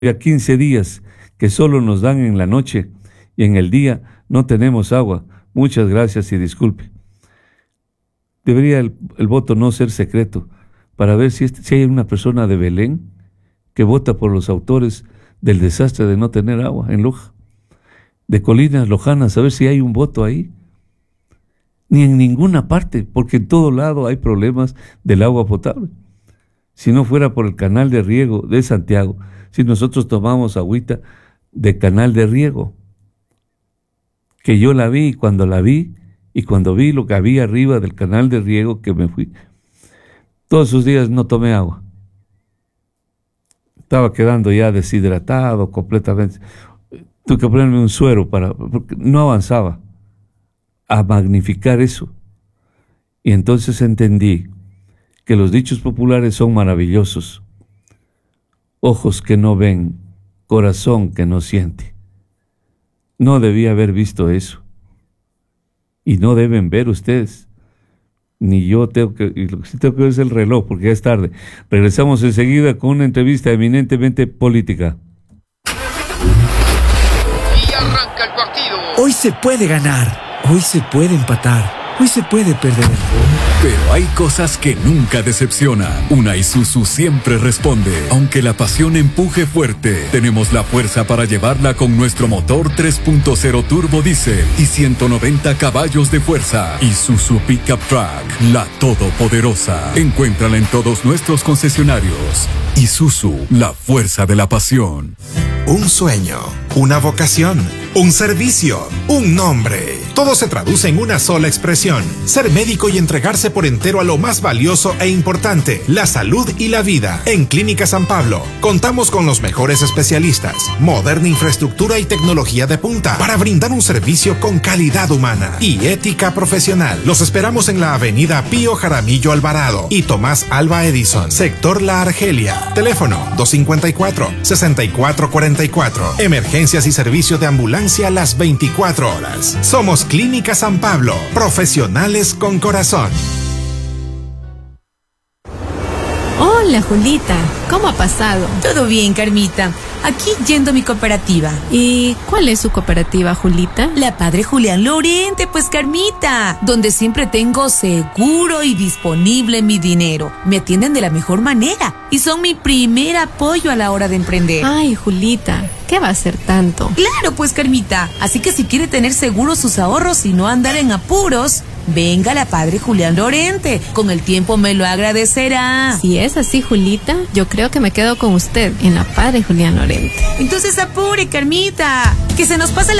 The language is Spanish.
Ya 15 días que solo nos dan en la noche y en el día no tenemos agua. Muchas gracias y disculpe. Debería el voto no ser secreto para ver si hay una persona de Belén que vota por los autores del desastre de no tener agua en Loja. De Colinas Lojanas, a ver si hay un voto ahí. Ni en ninguna parte, porque en todo lado hay problemas del agua potable. Si no fuera por el canal de riego de Santiago, si nosotros tomamos agüita de canal de riego, que yo la vi y cuando vi lo que había arriba del canal de riego que me fui, todos esos días no tomé agua. Estaba quedando ya deshidratado completamente. Tuve que ponerme un suero porque no avanzaba a magnificar eso. Y entonces entendí que los dichos populares son maravillosos. Ojos que no ven, corazón que no siente. No debía haber visto eso. Y no deben ver ustedes. Ni yo tengo que, y lo que sí tengo que ver es el reloj, porque ya es tarde. Regresamos enseguida con una entrevista eminentemente política. Y arranca el partido. Hoy se puede ganar, hoy se puede empatar, hoy se puede perder. Pero hay cosas que nunca decepcionan. Una Isuzu siempre responde. Aunque la pasión empuje fuerte, tenemos la fuerza para llevarla con nuestro motor 3.0 turbo diésel y 190 caballos de fuerza. Isuzu Pickup Truck, la todopoderosa. Encuéntrala en todos nuestros concesionarios. Isuzu, la fuerza de la pasión. Un sueño, una vocación, un servicio, un nombre. Todo se traduce en una sola expresión: ser médico y entregarse por entero a lo más valioso e importante, la salud y la vida. En Clínica San Pablo contamos con los mejores especialistas, moderna infraestructura y tecnología de punta para brindar un servicio con calidad humana y ética profesional. Los esperamos en la avenida Pío Jaramillo Alvarado y Tomás Alva Edison, sector La Argelia. Teléfono 254-6444. Emergencias y servicio de ambulancia las 24 horas. Somos Clínica San Pablo, profesionales con corazón. Hola, Julita, ¿cómo ha pasado? Todo bien, Carmita. Aquí yendo a mi cooperativa. ¿Y cuál es su cooperativa, Julita? La Padre Julián Lorente, pues, Carmita. Donde siempre tengo seguro y disponible mi dinero. Me atienden de la mejor manera y son mi primer apoyo a la hora de emprender. Ay, Julita, ¿qué va a ser tanto? Claro, pues, Carmita. Así que si quiere tener seguros sus ahorros y no andar en apuros, venga a la Padre Julián Lorente. Con el tiempo me lo agradecerá. Si es así, Julita, yo creo que me quedo con usted en la Padre Julián Lorente. Entonces apure, Carmita, que se nos pasa la